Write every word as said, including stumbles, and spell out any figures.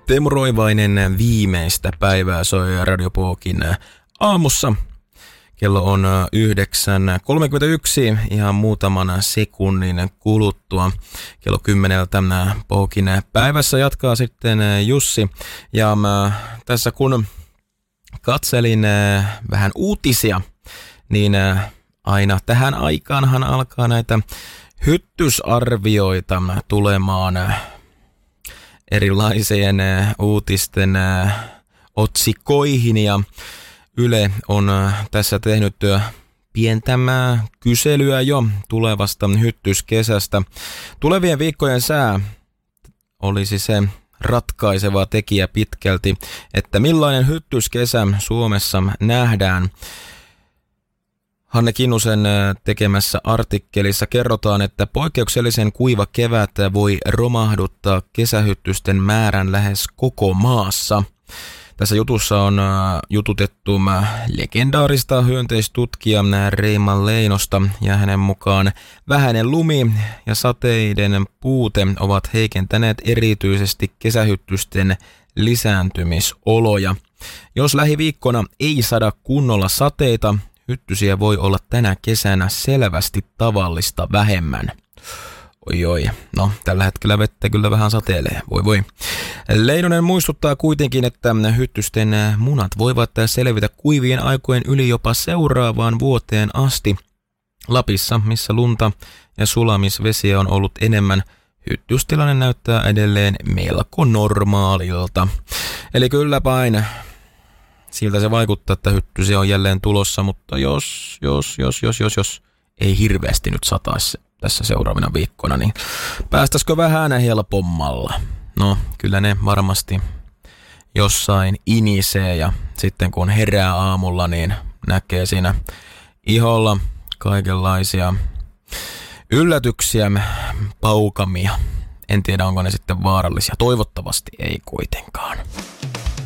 Teemu Roivainen viimeistä päivää soi Radio Pookin aamussa. Kello on yhdeksän kolmekymmentäyksi, ihan muutaman sekunnin kuluttua. Kello kymmeneltä Pookin päivässä jatkaa sitten Jussi. Ja tässä kun katselin vähän uutisia, niin aina tähän aikaanhan alkaa näitä hyttysarvioita tulemaan erilaisien uutisten otsikoihin, ja Yle on tässä tehnyt pientä kyselyä jo tulevasta hyttyskesästä. Tulevien viikkojen sää olisi se ratkaiseva tekijä pitkälti, että millainen hyttyskesä Suomessa nähdään. Hanne Kinnusen tekemässä artikkelissa kerrotaan, että poikkeuksellisen kuiva kevät voi romahduttaa kesähyttysten määrän lähes koko maassa. Tässä jutussa on jututettu legendaarista hyönteistutkija Reima Leinosta, ja hänen mukaan vähäinen lumi ja sateiden puute ovat heikentäneet erityisesti kesähyttysten lisääntymisoloja. Jos lähiviikkona ei sada kunnolla sateita, hyttysiä voi olla tänä kesänä selvästi tavallista vähemmän. Oi oi, no tällä hetkellä vettä kyllä vähän sateilee, voi voi. Leinonen muistuttaa kuitenkin, että hyttysten munat voivat selvitä kuivien aikojen yli jopa seuraavaan vuoteen asti. Lapissa, missä lunta ja sulamisvesiä on ollut enemmän, hyttystilanne näyttää edelleen melko normaalilta. Eli kyllä päin. Siltä se vaikuttaa, että hyttysiä on jälleen tulossa, mutta jos, jos, jos, jos, jos, jos ei hirveästi nyt sataisi tässä seuraavina viikkoina, niin päästäisikö vähän helpommalla? No, kyllä ne varmasti jossain inisee, ja sitten kun herää aamulla, niin näkee siinä iholla kaikenlaisia yllätyksiä, paukamia. En tiedä, onko ne sitten vaarallisia. Toivottavasti ei kuitenkaan.